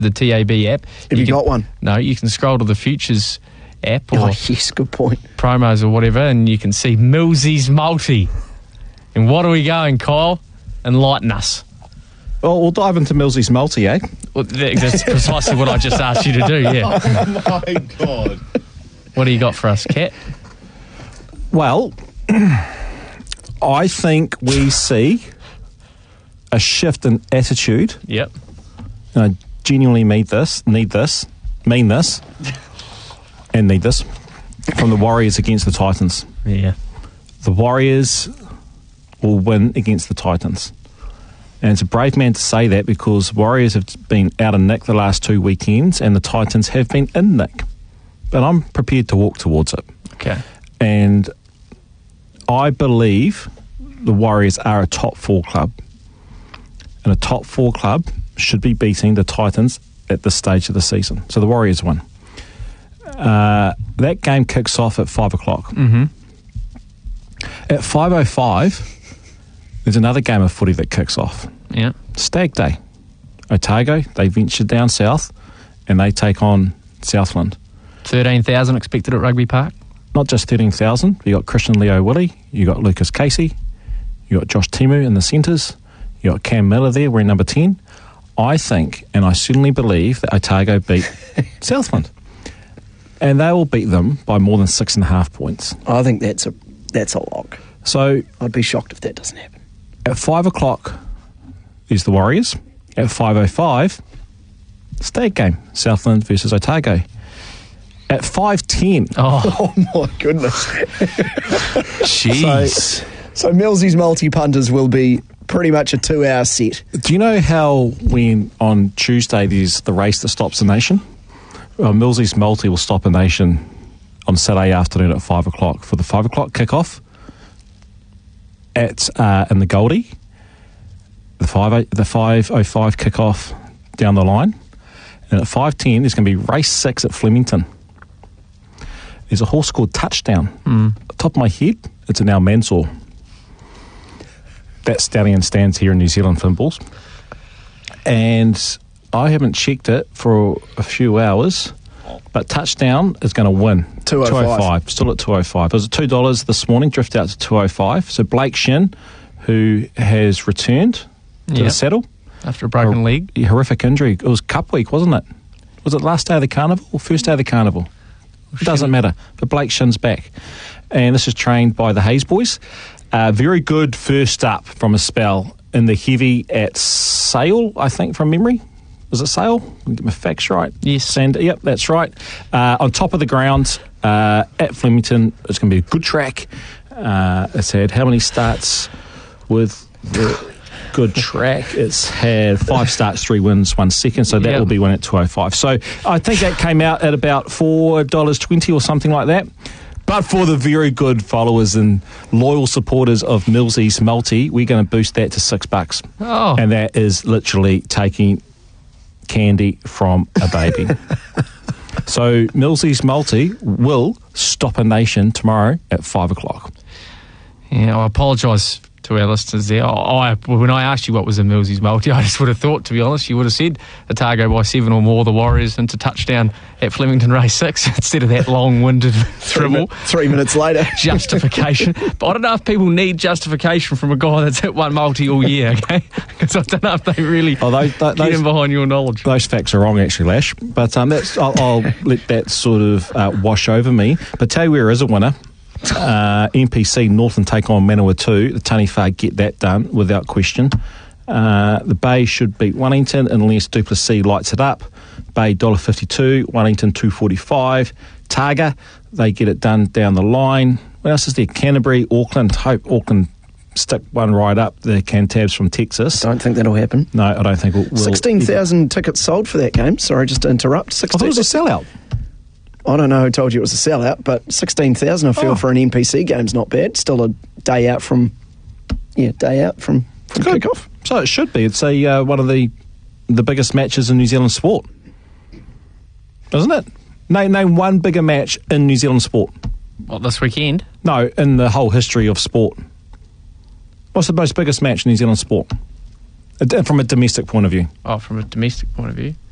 the TAB app. Have you got one? No, you can scroll to the Futures app or yes, good point. promos or whatever, and you can see Millsy's Multi. And what are we going, Kyle? Enlighten us. Well, we'll dive into Millsy's Multi, eh? Well, that's precisely what I just asked you to do, yeah. Oh, my God. What do you got for us, Kat? Well, I think we see a shift in attitude. Yep. And I genuinely mean this, and need this from the Warriors against the Titans. Yeah. The Warriors will win against the Titans. And it's a brave man to say that because Warriors have been out of nick the last 2 weekends and the Titans have been in nick. But I'm prepared to walk towards it. Okay. And I believe the Warriors are a top 4 club. And a top 4 club should be beating the Titans at this stage of the season. So the Warriors win. That game kicks off at 5 o'clock. Mm-hmm. At 5:05, there's another game of footy that kicks off. Yeah. Stag Day. Otago, they venture down south and they take on Southland. 13,000 expected at Rugby Park. Not just 13,000. You got Christian Leo Willie, you got Lucas Casey, you got Josh Timu in the centres, you got Cam Miller there wearing number 10. I think, and I certainly believe, that Otago beat Southland. And they will beat them by more than 6.5 points. I think that's a lock. So I'd be shocked if that doesn't happen. at 5 o'clock is the Warriors. At 5:05, Stag game, Southland versus Otago. At 5:10, Oh my goodness. Jeez. So Millsy's multi-punters will be pretty much a 2-hour set. do you know how when on Tuesday there's the race that stops the nation? Millsy's multi will stop a nation on Saturday afternoon at 5 o'clock for the 5 o'clock kickoff at in the Goldie. The 5:05 kickoff down the line, and at 5:10 there's going to be race 6 at Flemington. There's a horse called Touchdown. Top of my head, it's an Almanzor. That stallion stands here in New Zealand, Finballs. And I haven't checked it for a few hours, but Touchdown is going to win. 205. Still at 205. It was at $2 this morning, drifted out to 205. So Blake Shin, who has returned to Yep. the saddle. After a broken leg. A horrific injury. It was Cup Week, wasn't it? Was it last day of the carnival or first day of the carnival? It doesn't matter. But Blake Shin's back. And this is trained by the Hayes boys. Very good first up from a spell in the heavy at Sale, I think, from memory. Was it Sale? Get my facts right. Yes. Yep, that's right. On top of the ground at Flemington, it's going to be a good track. It's had how many starts with the good track? It's had 5 starts, 3 wins, 1 second, so that Yep. will be one at 205. So I think that came out at about $4.20 or something like that. But for the very good followers and loyal supporters of Millsy's Multi, we're going to boost that to $6. Oh. And that is literally taking candy from a baby. So Millsy's Multi will stop a nation tomorrow at 5 o'clock. Yeah, I apologise to our listeners there. When I asked you what was a Millsy's multi, I just would have thought, to be honest, you would have said Otago by 7 or more, the Warriors into Touchdown at Flemington race 6 instead of that long-winded dribble. 3 minutes later. Justification. But I don't know if people need justification from a guy that's hit one multi all year, okay? Because I don't know if they really get in behind your knowledge. Those facts are wrong, actually, Lash. But I'll let that sort of wash over me. But tell you where is a winner. NPC Northern take on Manawatu. The Taniwha get that done without question. The Bay should beat Wellington unless Duplessis lights it up. Bay $1.52, Wellington $2.45. Targa, they get it done down the line. What else is there? Canterbury, Auckland. Hope Auckland stick one right up. The Cantabs from Texas. Don't think that'll happen. No, I don't think it will. 16,000 tickets sold for that game. Sorry, just to interrupt. I thought it was a sellout. I don't know who told you it was a sellout, but 16,000 I feel for an NPC game's not bad. Still a day out from kickoff. So it should be. It's one of the biggest matches in New Zealand sport, isn't it? Name one bigger match in New Zealand sport. What, this weekend? No, in the whole history of sport. What's the most biggest match in New Zealand sport? From a domestic point of view. Oh, from a domestic point of view?